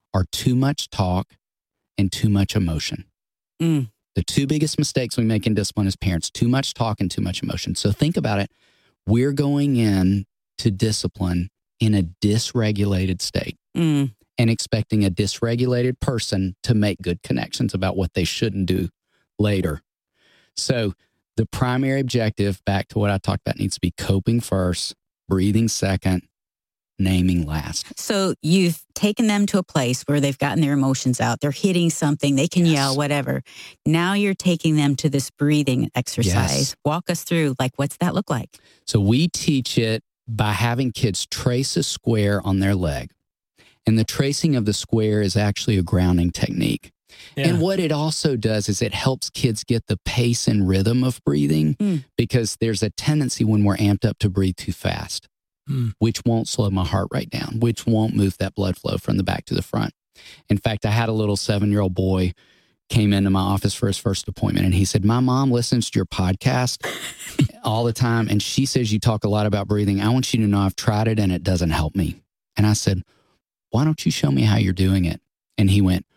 are too much talk and too much emotion. The two biggest mistakes we make in discipline as parents, too much talk and too much emotion. So think about it. We're going in to discipline in a dysregulated state and expecting a dysregulated person to make good connections about what they shouldn't do later. So the primary objective, back to what I talked about, needs to be coping first, breathing second, naming last. So you've taken them to a place where they've gotten their emotions out. They're hitting something. They can yell, whatever. Now you're taking them to this breathing exercise. Yes. Walk us through, what's that look like? So we teach it by having kids trace a square on their leg. And the tracing of the square is actually a grounding technique. Yeah. And what it also does is it helps kids get the pace and rhythm of breathing because there's a tendency when we're amped up to breathe too fast. Which won't slow my heart rate down, which won't move that blood flow from the back to the front. In fact, I had a little 7-year-old boy came into my office for his first appointment, and he said, my mom listens to your podcast all the time, and she says you talk a lot about breathing. I want you to know I've tried it, and it doesn't help me. And I said, why don't you show me how you're doing it? And he went,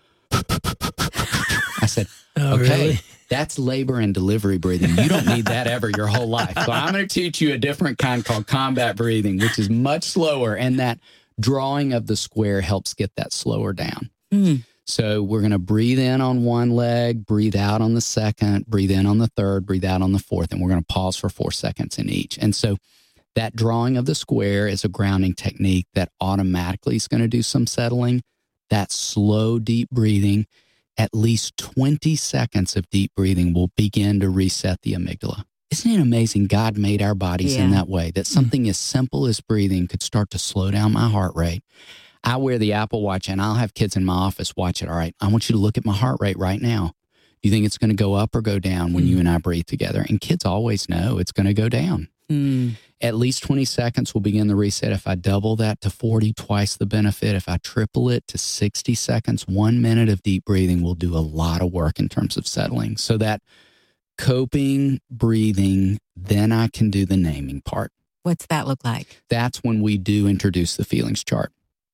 I said, okay. Really? That's labor and delivery breathing. You don't need that ever your whole life. So I'm going to teach you a different kind called combat breathing, which is much slower. And that drawing of the square helps get that slower down. So we're going to breathe in on one leg, breathe out on the second, breathe in on the third, breathe out on the fourth. And we're going to pause for 4 seconds in each. And so that drawing of the square is a grounding technique that automatically is going to do some settling. That slow, deep breathing, at least 20 seconds of deep breathing will begin to reset the amygdala. Isn't it amazing God made our bodies in that way, that something as simple as breathing could start to slow down my heart rate? I wear the Apple Watch and I'll have kids in my office watch it. All right, I want you to look at my heart rate right now. Do you think it's going to go up or go down when you and I breathe together? And kids always know it's going to go down. At least 20 seconds will begin the reset. If I double that to 40, twice the benefit. If I triple it to 60 seconds, 1 minute of deep breathing will do a lot of work in terms of settling. So that coping, breathing, then I can do the naming part. What's that look like? That's when we do introduce the feelings chart.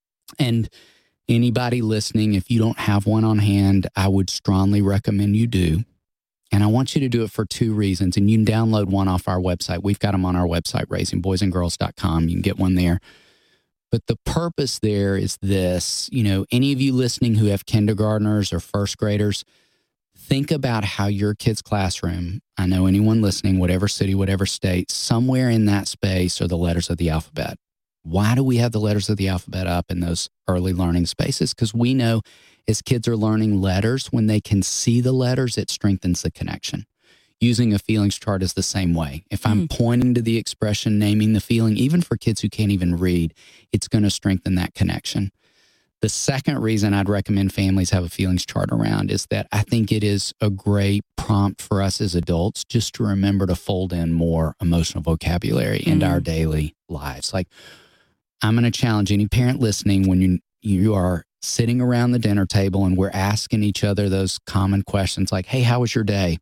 And anybody listening, if you don't have one on hand, I would strongly recommend you do. And I want you to do it for 2 reasons. And you can download one off our website. We've got them on our website, raisingboysandgirls.com. You can get one there. But the purpose there is this, any of you listening who have kindergartners or first graders, think about how your kid's classroom, I know anyone listening, whatever city, whatever state, somewhere in that space are the letters of the alphabet. Why do we have the letters of the alphabet up in those early learning spaces? Because we know as kids are learning letters, when they can see the letters, it strengthens the connection. Using a feelings chart is the same way. If I'm pointing to the expression, naming the feeling, even for kids who can't even read, it's going to strengthen that connection. The second reason I'd recommend families have a feelings chart around is that I think it is a great prompt for us as adults just to remember to fold in more emotional vocabulary into our daily lives. Like, I'm going to challenge any parent listening when you are sitting around the dinner table and we're asking each other those common questions like, hey, how was your day?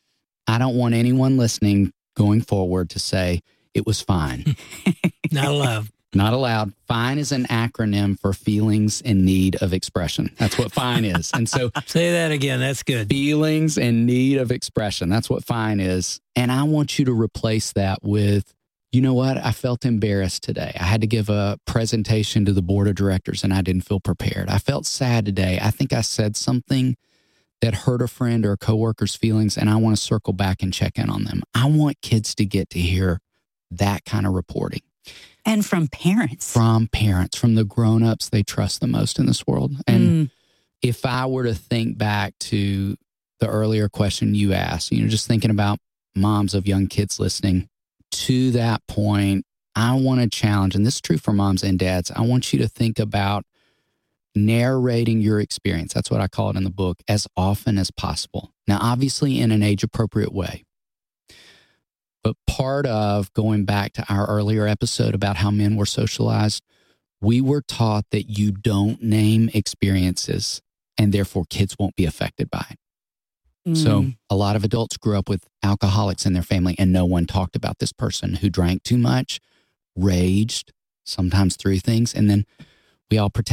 I don't want anyone listening going forward to say it was fine. Not allowed. Not allowed. FINE is an acronym for feelings in need of expression. That's what FINE is. And so say that again. That's good. Feelings in need of expression. That's what FINE is. And I want you to replace that with, you know what? I felt embarrassed today. I had to give a presentation to the board of directors and I didn't feel prepared. I felt sad today. I think I said something that hurt a friend or a coworker's feelings and I want to circle back and check in on them. I want kids to get to hear that kind of reporting. And from parents. From parents, from the grown-ups they trust the most in this world. And if I were to think back to the earlier question you asked, just thinking about moms of young kids listening, to that point, I want to challenge, and this is true for moms and dads, I want you to think about narrating your experience. That's what I call it in the book, as often as possible. Now, obviously in an age-appropriate way. But part of going back to our earlier episode about how men were socialized, we were taught that you don't name experiences and therefore kids won't be affected by it. So a lot of adults grew up with alcoholics in their family and no one talked about this person who drank too much, raged, sometimes threw things, and then we all pretend